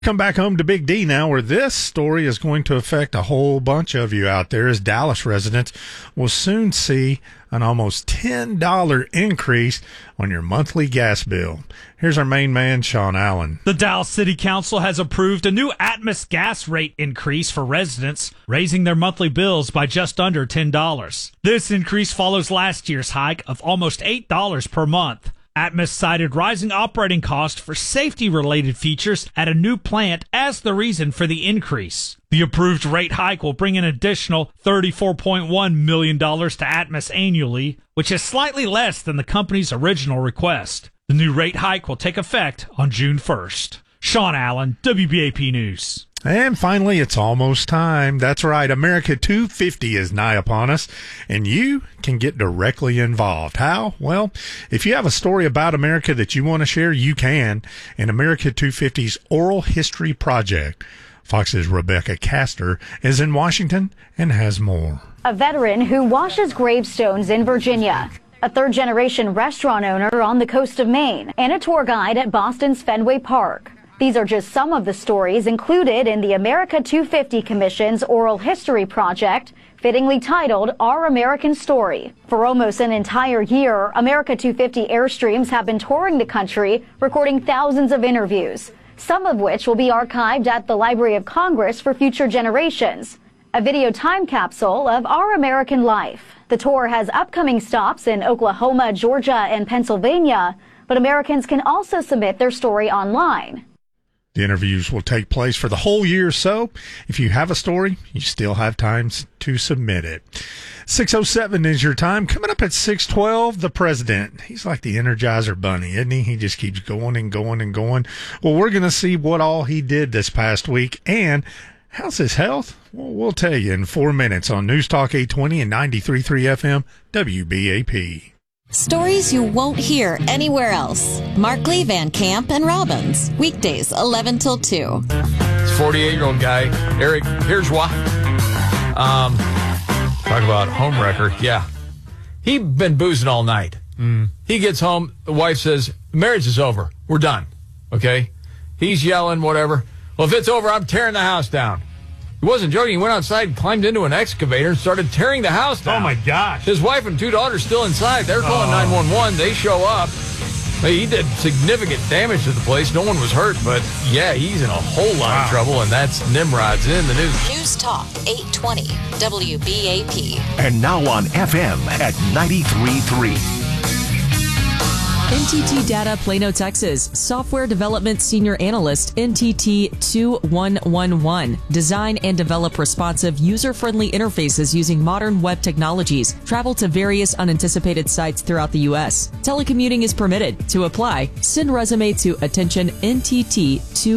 Come back home to Big D now, where this story is going to affect a whole bunch of you out there, as Dallas residents will soon see an almost $10 increase on your monthly gas bill. Here's our main man, Sean Allen. The Dallas City Council has approved a new Atmos gas rate increase for residents, raising their monthly bills by just under $10. This increase follows last year's hike of almost $8 per month. Atmos cited rising operating costs for safety-related features at a new plant as the reason for the increase. The approved rate hike will bring an additional $34.1 million to Atmos annually, which is slightly less than the company's original request. The new rate hike will take effect on June 1st. Sean Allen, WBAP News. And finally, it's almost time. That's right. America 250 is nigh upon us, and you can get directly involved. How? Well, if you have a story about America that you want to share, you can in America 250's Oral History Project. Fox's Rebecca Castor is in Washington and has more. A veteran who washes gravestones in Virginia, a third-generation restaurant owner on the coast of Maine, and a tour guide at Boston's Fenway Park. These are just some of the stories included in the America 250 Commission's Oral History Project, fittingly titled Our American Story. For almost an entire year, America 250 Airstreams have been touring the country, recording thousands of interviews, some of which will be archived at the Library of Congress for future generations. A video time capsule of our American life. The tour has upcoming stops in Oklahoma, Georgia, and Pennsylvania, but Americans can also submit their story online. The interviews will take place for the whole year, so if you have a story, you still have time to submit it. 6:07 is your time. Coming up at 6:12, the president. He's like the Energizer Bunny, isn't he? He just keeps going and going and going. Well, we're going to see what all he did this past week, and how's his health? Well, we'll tell you in 4 minutes on News Talk 820 and 93.3 FM WBAP. Stories you won't hear anywhere else. Markley, Van Camp, and Robbins. Weekdays, 11 till 2. It's 48-year-old guy. Eric, here's why. Talk about home wrecker. Yeah. He'd been boozing all night. He gets home. The wife says, marriage is over. We're done. Okay? He's yelling, whatever. Well, if it's over, I'm tearing the house down. He wasn't joking. He went outside, climbed into an excavator, and started tearing the house down. Oh, my gosh. His wife and 2 daughters still inside. They're calling 911. They show up. He did significant damage to the place. No one was hurt, but, yeah, he's in a whole lot of trouble, and that's Nimrod's in the news. News Talk 820 WBAP. And now on FM at 93.3. NTT Data, Plano, Texas. Software Development Senior Analyst, NTT 2111. Design and develop responsive, user-friendly interfaces using modern web technologies. Travel to various unanticipated sites throughout the U.S. Telecommuting is permitted. To apply, send resume to attention NTT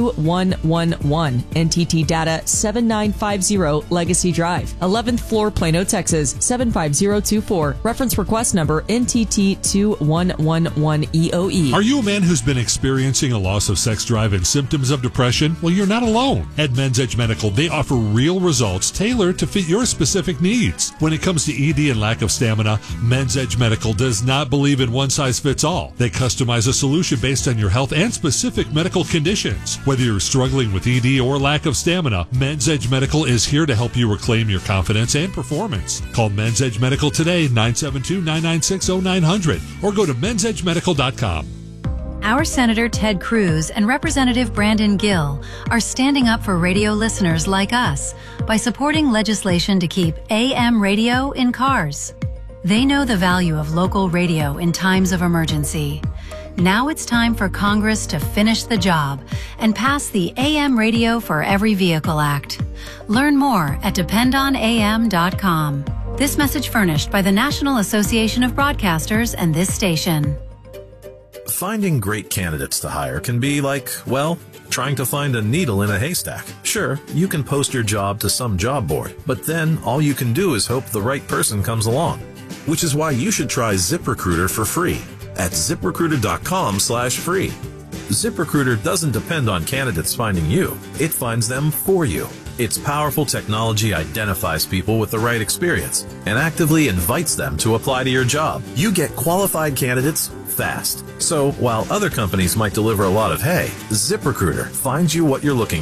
2111. NTT Data, 7950 Legacy Drive. 11th floor, Plano, Texas, 75024. Reference request number NTT 2111. EOE. Are you a man who's been experiencing a loss of sex drive and symptoms of depression? Well, you're not alone. At Men's Edge Medical, they offer real results tailored to fit your specific needs. When it comes to ED and lack of stamina, Men's Edge Medical does not believe in one size fits all. They customize a solution based on your health and specific medical conditions. Whether you're struggling with ED or lack of stamina, Men's Edge Medical is here to help you reclaim your confidence and performance. Call Men's Edge Medical today, 972-996-0900, or go to mensedgemedical.com. Our Senator Ted Cruz and Representative Brandon Gill are standing up for radio listeners like us by supporting legislation to keep AM radio in cars. They know the value of local radio in times of emergency. Now it's time for Congress to finish the job and pass the AM Radio for Every Vehicle Act. Learn more at dependonam.com. This message furnished by the National Association of Broadcasters and this station. Finding great candidates to hire can be like, well, trying to find a needle in a haystack. Sure, you can post your job to some job board, but then all you can do is hope the right person comes along. Which is why you should try ZipRecruiter for free at ZipRecruiter.com/free. ZipRecruiter doesn't depend on candidates finding you. It finds them for you. Its powerful technology identifies people with the right experience and actively invites them to apply to your job. You get qualified candidates fast. So while other companies might deliver a lot of hay, ZipRecruiter finds you what you're looking